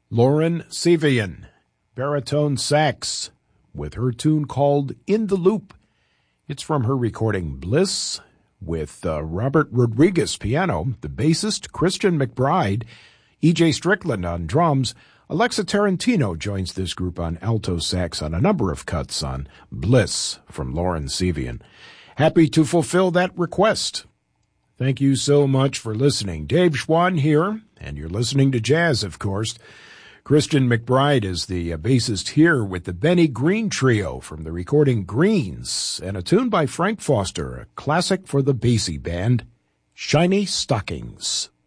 Lauren Sevian, baritone sax, with her tune called In the Loop. It's from her recording Bliss, with Robert Rodriguez piano, the bassist Christian McBride, E.J. Strickland on drums. Alexa Tarantino joins this group on alto sax on a number of cuts on Bliss from Lauren Sevian. Happy to fulfill that request. Thank you so much for listening. Dave Schwann here, and you're listening to jazz, of course. Christian McBride is the bassist here with the Benny Green Trio from the recording Greens, and a tune by Frank Foster, a classic for the Basie Band, Shiny Stockings.